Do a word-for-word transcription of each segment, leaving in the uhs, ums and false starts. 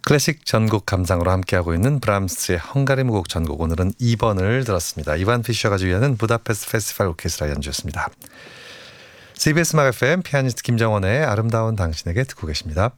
클래식 전곡 감상으로 함께하고 있는 브람스의 헝가리 무곡 전곡, 오늘은 이 번을 들었습니다. 이반 피셔가 지휘하는 부다페스트 페스티벌 오케스트라 연주였습니다. 씨비에스 음악 에프엠 피아니스트 김정원의 아름다운 당신에게 듣고 계십니다.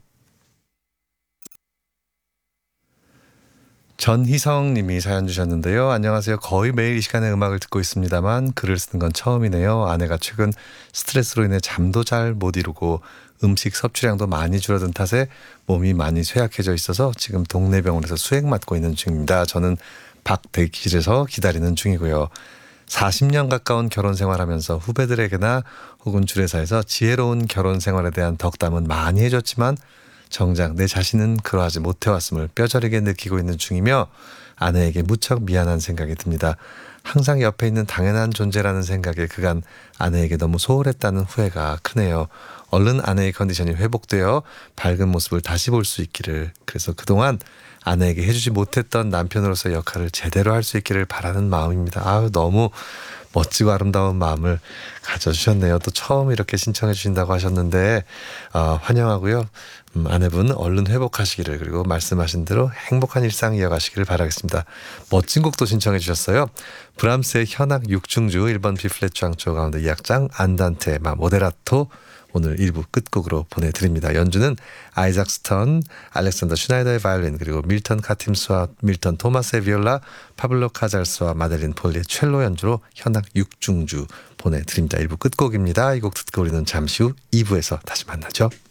전희성 님이 사연 주셨는데요. 안녕하세요. 거의 매일 이 시간에 음악을 듣고 있습니다만 글을 쓰는 건 처음이네요. 아내가 최근 스트레스로 인해 잠도 잘 못 이루고 음식 섭취량도 많이 줄어든 탓에 몸이 많이 쇠약해져 있어서 지금 동네 병원에서 수액 맞고 있는 중입니다. 저는 박대기실에서 기다리는 중이고요. 사십 년 가까운 결혼 생활하면서 후배들에게나 혹은 주례사에서 지혜로운 결혼 생활에 대한 덕담은 많이 해줬지만 정작 내 자신은 그러하지 못해왔음을 뼈저리게 느끼고 있는 중이며 아내에게 무척 미안한 생각이 듭니다. 항상 옆에 있는 당연한 존재라는 생각에 그간 아내에게 너무 소홀했다는 후회가 크네요. 얼른 아내의 컨디션이 회복되어 밝은 모습을 다시 볼 수 있기를, 그래서 그동안 아내에게 해주지 못했던 남편으로서 역할을 제대로 할 수 있기를 바라는 마음입니다. 아유, 너무 멋지고 아름다운 마음을 가져주셨네요. 또 처음 이렇게 신청해 주신다고 하셨는데 어, 환영하고요. 음, 아내분 얼른 회복하시기를, 그리고 말씀하신 대로 행복한 일상 이어가시기를 바라겠습니다. 멋진 곡도 신청해 주셨어요. 브람스의 현악 육 중주 일 번 B플랫 장조 가운데 이 악장 안단테 마 모데라토 오늘 일 부 끝곡으로 보내드립니다. 연주는 아이작 스턴, 알렉산더 슈나이더의 바이올린, 그리고 밀턴 카팀스와 밀턴 토마스의 비올라, 파블로 카잘스와 마델린 폴리의 첼로 연주로 현악 육 중주 보내드립니다. 일 부 끝곡입니다. 이 곡 듣고 우리는 잠시 후 이 부에서 다시 만나죠.